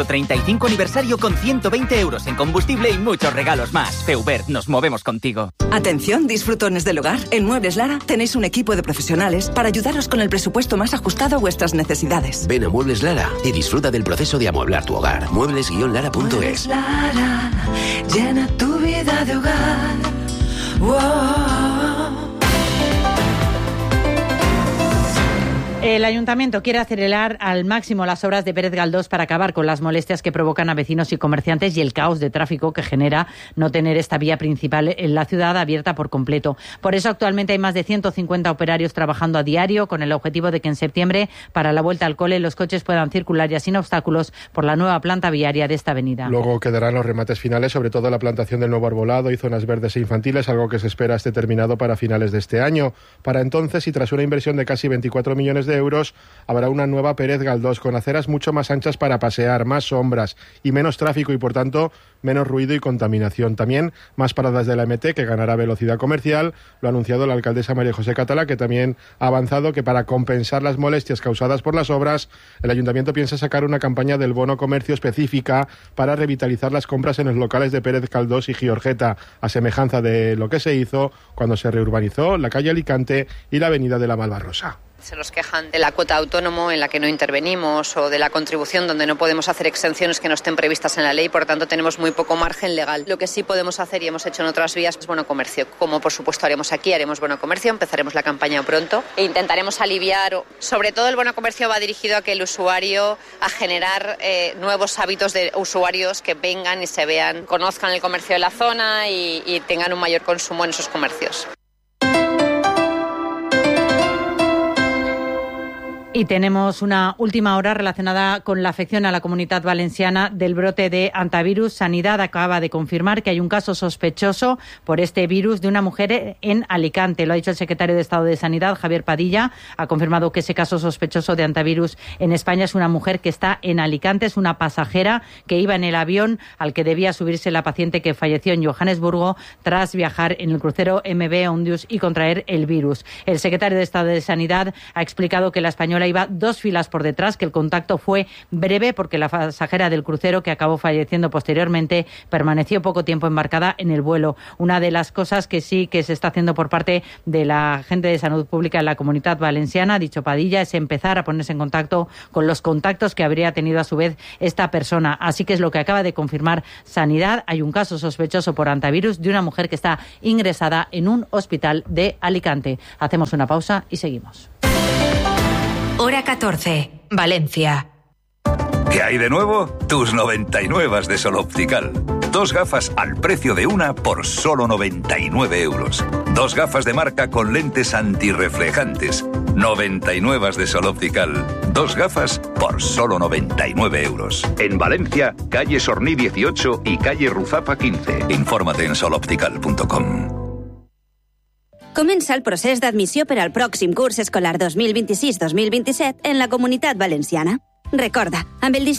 35 aniversario con 120 euros en combustible y muchos regalos más. Feubert, nos movemos contigo. Atención, disfrutones del hogar. En Muebles Lara tenéis un equipo de profesionales para ayudaros con el presupuesto más ajustado a vuestras necesidades. Ven a Muebles Lara y disfruta del proceso de amueblar tu hogar. Muebles-lara.es. Muebles Lara, llena tu vida de hogar. Wow. El ayuntamiento quiere acelerar al máximo las obras de Pérez Galdós para acabar con las molestias que provocan a vecinos y comerciantes y el caos de tráfico que genera no tener esta vía principal en la ciudad abierta por completo. Por eso actualmente hay más de 150 operarios trabajando a diario con el objetivo de que en septiembre, para la vuelta al cole, los coches puedan circular ya sin obstáculos por la nueva planta viaria de esta avenida. Luego quedarán los remates finales, sobre todo la plantación del nuevo arbolado y zonas verdes e infantiles, algo que se espera esté terminado para finales de este año. Para entonces, y tras una inversión de casi 24 millones de euros, habrá una nueva Pérez Galdós con aceras mucho más anchas para pasear, más sombras y menos tráfico y, por tanto, menos ruido y contaminación. También más paradas de la MT, que ganará velocidad comercial. Lo ha anunciado la alcaldesa María José Catalá, que también ha avanzado que para compensar las molestias causadas por las obras, el ayuntamiento piensa sacar una campaña del bono comercio específica para revitalizar las compras en los locales de Pérez Galdós y Giorgeta, a semejanza de lo que se hizo cuando se reurbanizó la calle Alicante y la avenida de la Malvarrosa. Se nos quejan de la cuota autónomo en la que no intervenimos o de la contribución donde no podemos hacer exenciones que no estén previstas en la ley, por tanto tenemos muy poco margen legal. Lo que sí podemos hacer y hemos hecho en otras vías es bono comercio, como por supuesto haremos aquí, haremos bono comercio, empezaremos la campaña pronto e intentaremos aliviar, sobre todo el bono comercio va dirigido a que el usuario, a generar nuevos hábitos de usuarios que vengan y se vean, conozcan el comercio de la zona y tengan un mayor consumo en esos comercios. Y tenemos una última hora relacionada con la afección a la Comunidad Valenciana del brote de hantavirus. Sanidad acaba de confirmar que hay un caso sospechoso por este virus de una mujer en Alicante. Lo ha dicho el secretario de Estado de Sanidad, Javier Padilla. Ha confirmado que ese caso sospechoso de hantavirus en España es una mujer que está en Alicante. Es una pasajera que iba en el avión al que debía subirse la paciente que falleció en Johannesburgo tras viajar en el crucero MV Ondius y contraer el virus. El secretario de Estado de Sanidad ha explicado que la española iba 2 filas por detrás, que el contacto fue breve porque la pasajera del crucero, que acabó falleciendo posteriormente, permaneció poco tiempo embarcada en el vuelo. Una de las cosas que sí que se está haciendo por parte de la gente de salud pública en la Comunidad Valenciana, ha dicho Padilla, es empezar a ponerse en contacto con los contactos que habría tenido a su vez esta persona. Así que es lo que acaba de confirmar Sanidad. Hay un caso sospechoso por hantavirus de una mujer que está ingresada en un hospital de Alicante. Hacemos una pausa y seguimos. Hora 14, Valencia. ¿Qué hay de nuevo? Tus 99 de Sol Optical. 2 gafas al precio de una por solo 99 euros. 2 gafas de marca con lentes antirreflejantes. 99 de Sol Optical. 2 gafas por solo 99 euros. En Valencia, calle Sorní 18 y calle Ruzapa 15. Infórmate en soloptical.com. Comença el procés d'admissió per al pròxim curs escolar 2026-2027 en la Comunitat Valenciana. Recorda, amb el